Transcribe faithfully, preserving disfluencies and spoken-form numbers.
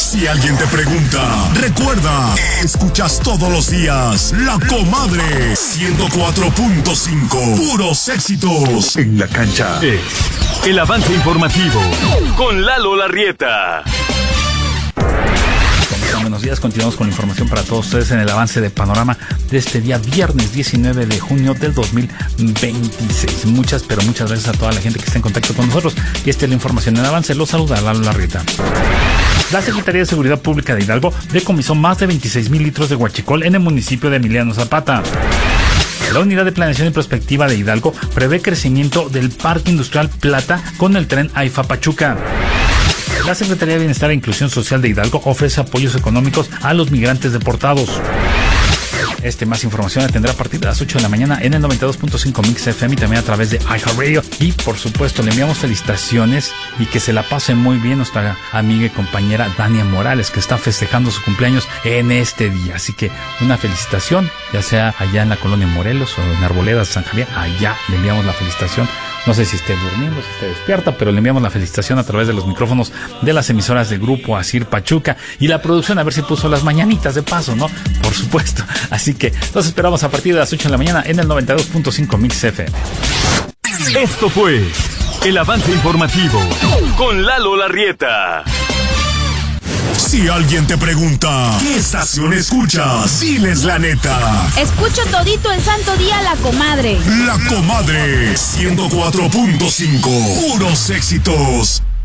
Si alguien te pregunta, recuerda, escuchas todos los días La Comadre ciento cuatro punto cinco. Puros éxitos en la cancha. Es el avance informativo con Lalo Larrieta. Buenos días, continuamos con la información para todos ustedes en el avance de panorama de este día viernes diecinueve de junio del dos mil veintiséis. Muchas, pero muchas gracias a toda la gente que está en contacto con nosotros. Y esta es la información en avance. Los saluda Lalo Larrieta. La Secretaría de Seguridad Pública de Hidalgo decomisó más de veintiséis mil litros de huachicol en el municipio de Emiliano Zapata. La Unidad de Planeación y Prospectiva de Hidalgo prevé crecimiento del Parque Industrial Plata con el tren AIFA Pachuca. La Secretaría de Bienestar e Inclusión Social de Hidalgo ofrece apoyos económicos a los migrantes deportados. Este más información la tendrá a partir de las ocho de la mañana en el noventa y dos punto cinco Mix F M y también a través de iHeartRadio. Y por supuesto le enviamos felicitaciones y que se la pase muy bien nuestra amiga y compañera Dania Morales, que está festejando su cumpleaños en este día. Así que una felicitación, ya sea allá en la colonia Morelos o en Arboledas, San Javier, allá le enviamos la felicitación. No sé si esté durmiendo, si esté despierta, pero le enviamos la felicitación a través de los micrófonos de las emisoras de Grupo Asir Pachuca y la producción a ver si puso las mañanitas de paso, ¿no? Por supuesto. Así que los esperamos a partir de las ocho de la mañana en el noventa y dos punto cinco Mix F M. Esto fue el avance informativo con Lalo Larrieta. Si alguien te pregunta, ¿qué estación escuchas? Diles la neta. Escucho todito el santo día La Comadre. La Comadre ciento cuatro punto cinco. Puros éxitos.